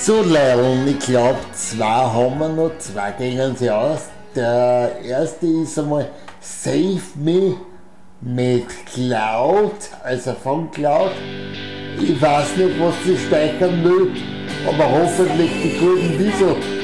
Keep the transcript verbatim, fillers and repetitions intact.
So Leon, ich glaube zwei haben wir noch, zwei gehen sie aus. Der erste ist einmal Save Me mit Cloud, also von Cloud. Ich weiß nicht, was sie speichern will, aber hoffentlich die guten Diesel.